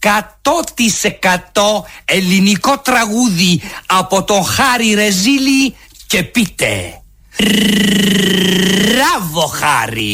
100% ελληνικό τραγούδι από τον Χάρη Ρεζίλη και πείτε. Μπράβο Χάρη!